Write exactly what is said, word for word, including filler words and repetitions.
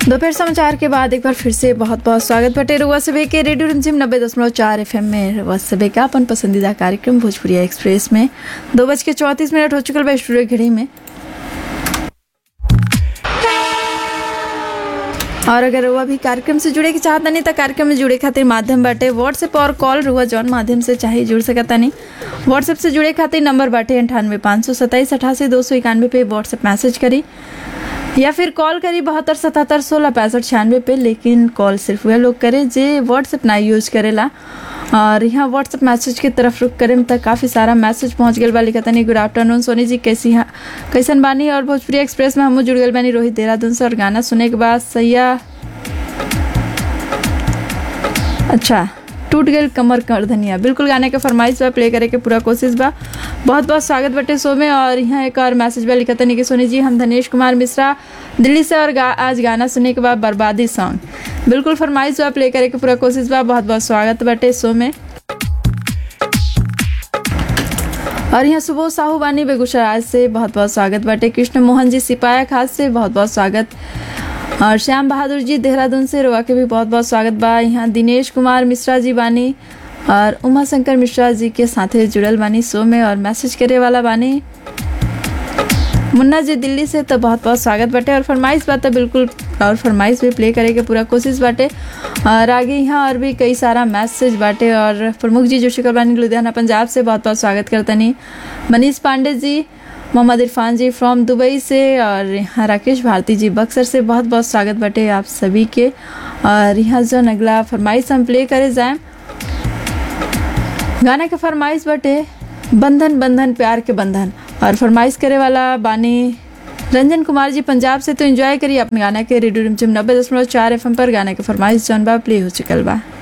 दोपहर समाचार के बाद एक बार फिर से बहुत बहुत स्वागत बटे रुआ सभी के रेडियो रिमझिम नब्बे दशमलव चार एफ एम में रुआ सभी का अपन पसंदीदा कार्यक्रम भोजपुरिया एक्सप्रेस में दो बज के चौंतीस मिनट हो चुकल बा स्टूडियो घड़ी में। और अगर रुआ भी कार्यक्रम से जुड़े के चाहता नहीं तो कार्यक्रम में जुड़े खातिर माध्यम बाटे व्हाट्सएप और कॉल रुआ जौन माध्यम से चाहे जुड़ सकता नहीं। व्हाट्सएप से जुड़े खातिर नंबर बाटे अंठानवे पाँच सौ सत्ताईस अठासी दो सौ इक्यानवे पे व्हाट्सएप मैसेज करी या फिर कॉल करी बहत्तर सतहत्तर सोलह पैंसठ छियानवे पे। लेकिन कॉल सिर्फ वह लोग करे जे व्हाट्सएप ना यूज करेला। और यहाँ व्हाट्सएप मैसेज की तरफ रुक करे में तक काफ़ी सारा मैसेज पहुँच गए बाली कहता नहीं। गुड आफ्टरनून सोनी जी, कैसी हैं, कैसन बानी? और भोजपुरी एक्सप्रेस में हम जुड़ गए बानी रोहित देहरादून से। और गाना सुने के बाद सैया अच्छा टूट गई कमर कर धनिया, बिल्कुल गाने के फरमाइश बा, प्ले करे के पूरा कोशिश बा। बहुत बहुत स्वागत बटे शो में। और यहाँ एक और मैसेज बा लिखता नहीं कि सोनी जी हम धनेश कुमार मिश्रा दिल्ली से और गा, आज गाना सुनने के बाद बर्बादी सॉन्ग, बिल्कुल फरमाइश बा, प्ले करे के पूरा कोशिश बा। बहुत बहुत स्वागत बटे शो में। और यहाँ सुबह साहू बानी बेगूसराय से बहुत बहुत स्वागत बाटे। कृष्ण मोहन जी सिपाया खास से बहुत बहुत स्वागत। और श्याम बहादुर जी देहरादून से रुआ के भी बहुत बहुत स्वागत बा। यहाँ दिनेश कुमार मिश्रा जी बानी और उमा शंकर मिश्रा जी के साथे जुड़ल बानी शो में। और मैसेज करे वाला बानी मुन्ना जी दिल्ली से, तो बहुत बहुत स्वागत बाटे। और फरमाइश बात बिल्कुल और फरमाइश भी प्ले करे के पूरा कोशिश बाटे। और आगे यहाँ और भी कई सारा मैसेज बाटे। और प्रमुख जी जो शिकर बानी लुधियाना पंजाब से बहुत बहुत स्वागत करता नहीं। मनीष पांडे जी, मोहम्मद इरफान जी फ्रॉम दुबई से, और यहाँ राकेश भारती जी बक्सर से बहुत बहुत स्वागत बटे आप सभी के। और यहाँ जो अगला फरमाइश हम प्ले करे जाए, गाना के फरमाइश बटे बंधन बंधन प्यार के बंधन। और फरमाइश करे वाला बानी रंजन कुमार जी पंजाब से। तो एंजॉय करिए अपने गाना के रेडियो रिमझिम नब्बे दशमलव चार एफ एम पर। गाना के फरमाइश जौन बा प्ले हो चुकल बा।